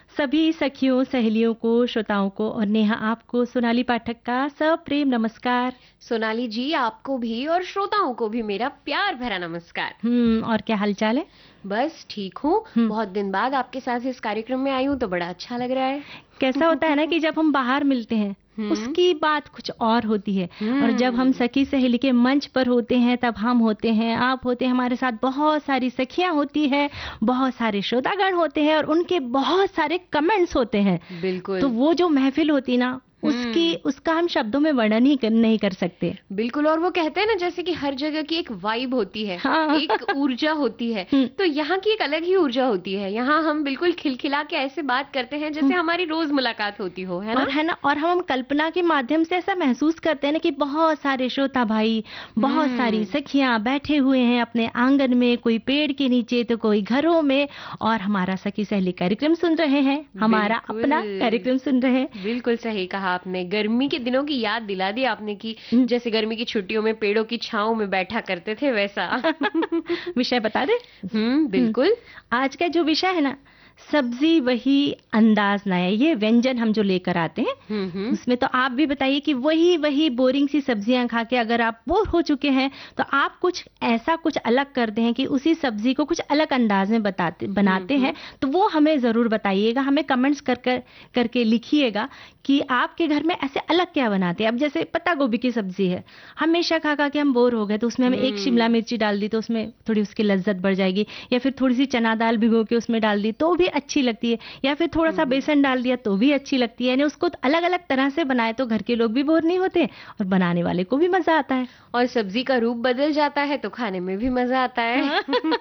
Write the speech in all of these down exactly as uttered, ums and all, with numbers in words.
सभी सखियों, सहेलियों को, श्रोताओं को और नेहा आपको सोनाली पाठक का सप्रेम नमस्कार। सोनाली जी आपको भी और श्रोताओं को भी मेरा प्यार भरा नमस्कार। हम्म और क्या हालचाल है? बस ठीक हूँ। हम्म। बहुत दिन बाद आपके साथ इस कार्यक्रम में आई हूँ तो बड़ा अच्छा लग रहा है। कैसा होता है ना कि जब हम बाहर मिलते हैं उसकी बात कुछ और होती है और जब हम सखी सहेली के मंच पर होते हैं तब हम होते हैं, आप होते हैं, हमारे साथ बहुत सारी सखियां होती है, बहुत सारे श्रोतागण होते हैं और उनके बहुत सारे कमेंट्स होते हैं। बिल्कुल। तो वो जो महफिल होती ना उसकी उसका हम शब्दों में वर्णन ही कर, नहीं कर सकते। बिल्कुल। और वो कहते हैं ना जैसे कि हर जगह की एक वाइब होती है। हाँ। एक ऊर्जा होती है। तो यहाँ की एक अलग ही ऊर्जा होती है। यहाँ हम बिल्कुल खिलखिला के ऐसे बात करते हैं जैसे हमारी रोज मुलाकात होती हो, है ना? और है ना, और हम कल्पना के माध्यम से ऐसा महसूस करते हैं ना कि बहुत सारे श्रोता भाई, बहुत सारी सखियां बैठे हुए हैं अपने आंगन में, कोई पेड़ के नीचे तो कोई घरों में, और हमारा सखी सहेली कार्यक्रम सुन रहे हैं, हमारा अपना कार्यक्रम सुन रहे हैं। बिल्कुल सही कहा आपने। गर्मी के दिनों की याद दिला दी आपने कि जैसे गर्मी की छुट्टियों में पेड़ों की छांव में बैठा करते थे वैसा। विषय बता दे। हम्म बिल्कुल। आज का जो विषय है ना, सब्जी वही अंदाज नया, ये व्यंजन हम जो लेकर आते हैं उसमें तो आप भी बताइए कि वही वही बोरिंग सी सब्जियां खा के अगर आप बोर हो चुके हैं तो आप कुछ ऐसा कुछ अलग करते हैं कि उसी सब्जी को कुछ अलग अंदाज में बताते बनाते हैं, तो वो हमें जरूर बताइएगा, हमें कमेंट्स कर कर करके लिखिएगा कि आपके घर में ऐसे अलग क्या बनाते हैं। अब जैसे पत्ता गोभी की सब्जी है, हमेशा खा खा के हम बोर हो गए तो उसमें हमें एक शिमला मिर्ची डाल दी तो उसमें थोड़ी उसकी लज्जत बढ़ जाएगी, या फिर थोड़ी सी चना दाल भिगो के उसमें डाल दी तो भी अच्छी लगती है, या फिर थोड़ा सा बेसन डाल दिया तो भी अच्छी लगती है। यानी उसको अलग अलग तरह से बनाए तो घर के लोग भी बोर नहीं होते और बनाने वाले को भी मजा आता है, और सब्जी का रूप बदल जाता है तो खाने में भी मजा आता है।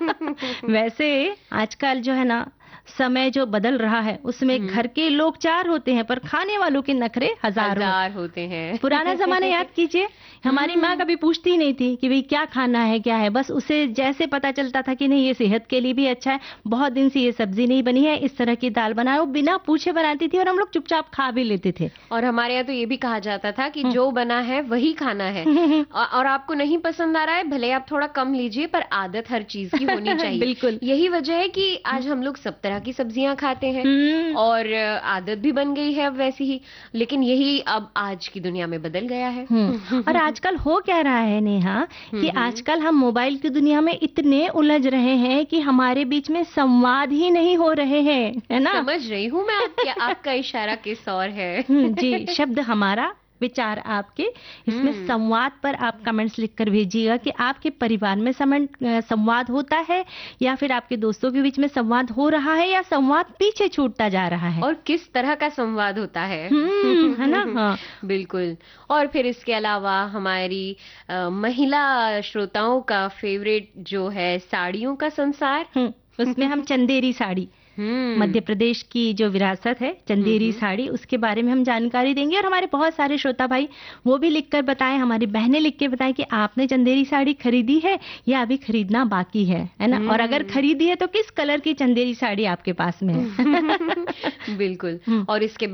वैसे आजकल जो है ना समय जो बदल रहा है उसमें घर के लोग चार होते हैं पर खाने वालों के नखरे हजार, हजार होते हैं। पुराना जमाना याद कीजिए, हमारी माँ कभी पूछती ही नहीं थी कि भाई क्या खाना है क्या है, बस उसे जैसे पता चलता था कि नहीं ये सेहत के लिए भी अच्छा है, बहुत दिन से ये सब्जी नहीं बनी है, इस तरह की दाल बनाओ, बिना पूछे बनाती थी और हम लोग चुपचाप खा भी लेते थे। और हमारे यहाँ तो ये भी कहा जाता था कि जो बना है वही खाना है, और आपको नहीं पसंद आ रहा है भले आप थोड़ा कम लीजिए पर आदत हर चीज की होनी चाहिए। बिल्कुल। यही वजह है कि आज हम लोग सब तरह की सब्जियां खाते हैं और आदत भी बन गई है अब वैसी ही, लेकिन यही अब आज की दुनिया में बदल गया है। और आजकल हो क्या रहा है नेहा कि आजकल हम मोबाइल की दुनिया में इतने उलझ रहे हैं कि हमारे बीच में संवाद ही नहीं हो रहे हैं, है ना? समझ रही हूँ मैं आपके, आपका इशारा किस और है। जी, शब्द हमारा, विचार आपके, इसमें संवाद पर आप कमेंट्स लिखकर भेजिएगा कि आपके परिवार में संवाद होता है या फिर आपके दोस्तों के बीच में संवाद हो रहा है या संवाद पीछे छूटता जा रहा है, और किस तरह का संवाद होता है, है ना? हाँ बिल्कुल। और फिर इसके अलावा हमारी आ, महिला श्रोताओं का फेवरेट जो है साड़ियों का संसार, उसमें हम चंदेरी साड़ी, मध्य प्रदेश की जो विरासत है चंदेरी साड़ी, उसके बारे में हम जानकारी देंगे और हमारे बहुत सारे श्रोता भाई वो भी लिखकर बताएं, हमारी बहनें लिख के बताएं कि आपने चंदेरी साड़ी खरीदी है या अभी खरीदना बाकी है, है ना? और अगर खरीदी है तो किस कलर की चंदेरी साड़ी आपके पास में है। बिल्कुल। और इसके